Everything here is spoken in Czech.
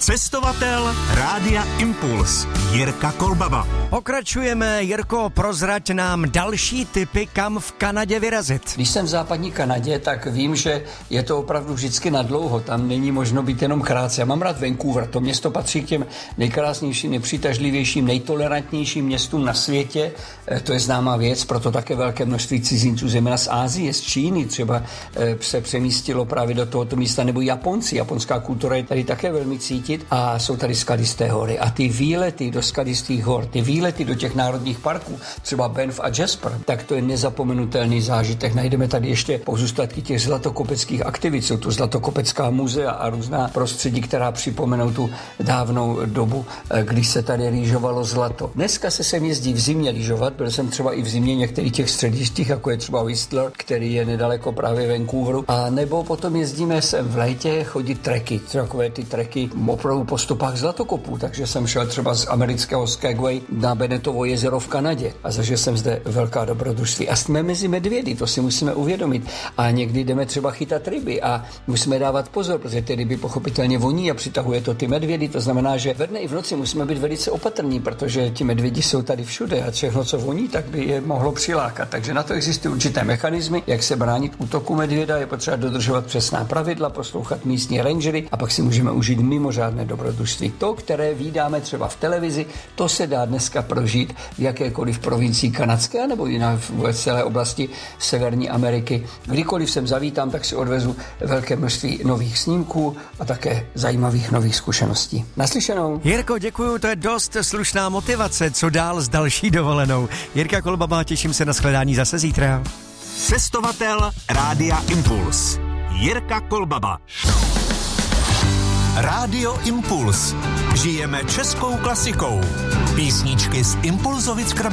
Cestovatel Rádia Impuls Jirka Kolbaba. Pokračujeme. Jirko, prozrať nám další tipy, kam v Kanadě vyrazit. Když jsem v západní Kanadě, tak vím, že je to opravdu vždycky nadlouho. Tam není možno být jenom krátce. Já mám rád Vancouver. To město patří k těm nejkrásnějším, nejpřitažlivějším, nejtolerantnějším městům na světě. To je známá věc, proto také velké množství cizinců, zejména z Asie, z Číny třeba se přemístilo právě do tohoto místa, nebo Japonci. Japonská kultura je tady také velmi cítit a jsou tady skalisté hory. A ty výlety do skalistých hor, ty výlety do těch národních parků, třeba Banff a Jasper, tak to je nezapomenutelný zážitek. Najdeme tady ještě pozůstatky těch zlatokopeckých aktivit, jsou to zlatokopecká muzea a různá prostředí, která připomenou tu dávnou dobu, když se tady rýžovalo zlato. Dneska se sem jezdí v zimě lyžovat, byl jsem třeba i v zimě některých těch středištích, jako je třeba Whistler, který je nedaleko právě Vancouveru, a nebo potom jezdíme sem v létě chodit treky, takové ty treky opravdu po stopách zlatokopů, takže jsem šel třeba z amerického Skagway na Bennettovo jezero v Kanadě a zažil jsem zde velká dobrodružství. A jsme mezi medvědy, to si musíme uvědomit. A někdy jdeme třeba chytat ryby a musíme dávat pozor, protože ty ryby pochopitelně voní a přitahuje to ty medvědy. To znamená, že ve dne i v noci musíme být velice opatrní, protože ti medvědi jsou tady všude a všechno, co voní, tak by je mohlo přilákat. Takže na to existují určité mechanismy, jak se bránit útoku medvěda. Je potřeba dodržovat přesná pravidla, poslouchat místní rangery a pak si můžeme užít mimořádné dobrodružství. To, které vídáme třeba v televizi, to se dá dneska prožít v jakékoliv provincii kanadské nebo jinak v celé oblasti Severní Ameriky. Kdykoliv sem zavítám, tak si odvezu velké množství nových snímků a také zajímavých nových zkušeností. Naslyšenou. Jirko, děkuju, to je dost slušná motivace. Co dál s další dovolenou? Jirka Kolbaba, těším se na shledání zase zítra. Cestovatel Rádia Impuls Jirka Kolbaba. Rádio Impuls. Žijeme českou klasikou. Písničky z Impulzovic